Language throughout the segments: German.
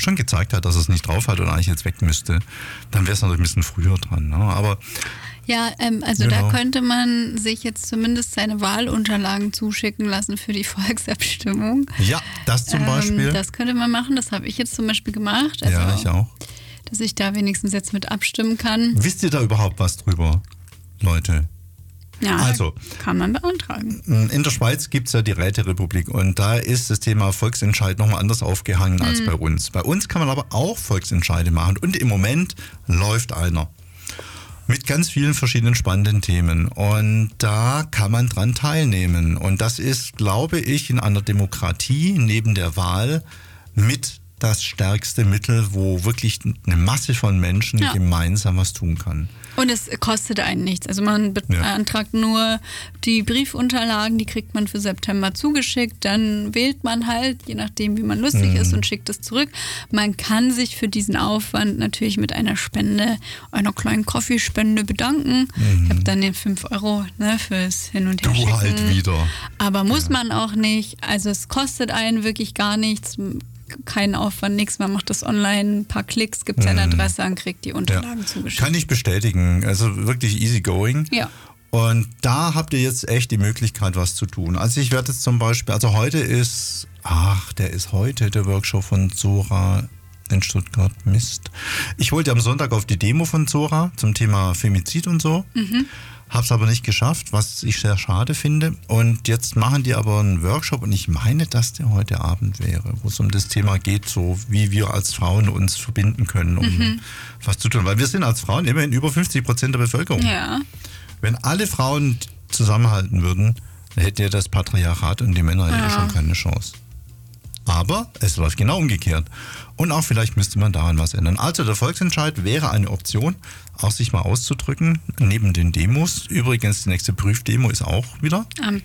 schon gezeigt hat, dass er es nicht drauf hat und eigentlich jetzt weg müsste, dann wäre es natürlich ein bisschen früher dran. Ne? Aber ja, also da könnte man sich jetzt zumindest seine Wahlunterlagen zuschicken lassen für die Volksabstimmung. Ja, das zum Beispiel. Das könnte man machen, das habe ich jetzt zum Beispiel gemacht. Also, ja, ich auch. Dass ich da wenigstens jetzt mit abstimmen kann. Wisst ihr da überhaupt was drüber, Leute? Ja, also, kann man beantragen. In der Schweiz gibt es ja die Räterepublik und da ist das Thema Volksentscheid nochmal anders aufgehangen als bei uns. Bei uns kann man aber auch Volksentscheide machen und im Moment läuft einer. Mit ganz vielen verschiedenen spannenden Themen. Und da kann man dran teilnehmen. Und das ist, glaube ich, in einer Demokratie neben der Wahl mit das stärkste Mittel, wo wirklich eine Masse von Menschen gemeinsam was tun kann. Und es kostet einen nichts. Also man beantragt nur die Briefunterlagen, die kriegt man für September zugeschickt. Dann wählt man halt, je nachdem wie man lustig ist, und schickt es zurück. Man kann sich für diesen Aufwand natürlich mit einer Spende, einer kleinen Coffeespende bedanken. Ich habe dann den 5 € fürs Hin- und Herschicken. Du halt wieder. Aber muss man auch nicht. Also es kostet einen wirklich gar nichts. Kein Aufwand, nichts. Man macht das online, ein paar Klicks, gibt seine Adresse und kriegt die Unterlagen zugeschickt. Kann ich bestätigen. Also wirklich easy going. Ja. Und da habt ihr jetzt echt die Möglichkeit, was zu tun. Also ich werde jetzt zum Beispiel, also heute ist, heute der Workshop von Zora in Stuttgart. Mist. Ich wollte am Sonntag auf die Demo von Zora zum Thema Femizid und so. Hab's aber nicht geschafft, was ich sehr schade finde. Und jetzt machen die aber einen Workshop und ich meine, dass der heute Abend wäre, wo es um das Thema geht, so wie wir als Frauen uns verbinden können, um was zu tun. Weil wir sind als Frauen immerhin über 50% der Bevölkerung. Ja. Wenn alle Frauen zusammenhalten würden, dann hätte ja das Patriarchat und die Männer ja schon keine Chance. Aber es läuft genau umgekehrt. Und auch vielleicht müsste man daran was ändern. Also der Volksentscheid wäre eine Option, auch sich mal auszudrücken, neben den Demos. Übrigens, die nächste Prüfdemo ist auch wieder. Am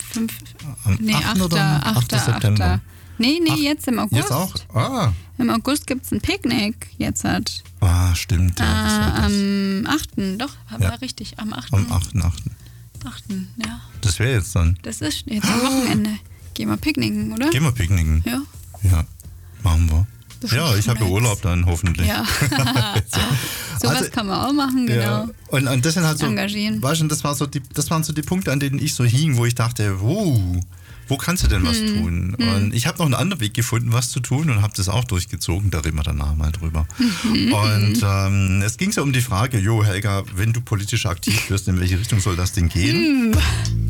8. September. Nee, jetzt im August. Jetzt auch? Im August gibt es ein Picknick. Jetzt stimmt. Ja, das war das. Am 8. Doch, war richtig. Am 8. Am 8.8. 8. Ja. Das wäre jetzt dann. Das ist jetzt am Wochenende. Gehen wir picknicken, oder? Gehen wir picknicken. Ja. Ja, machen wir. Das Ja, ich habe Urlaub dann hoffentlich. Ja. Sowas kann man auch machen, genau. Ja. Und das sind halt so, engagieren. Weißt du, das waren so die Punkte, an denen ich so hing, wo ich dachte, wo kannst du denn was tun? Und ich habe noch einen anderen Weg gefunden, was zu tun und habe das auch durchgezogen, da reden wir danach mal drüber. Und es ging so um die Frage, Helga, wenn du politisch aktiv wirst, in welche Richtung soll das denn gehen?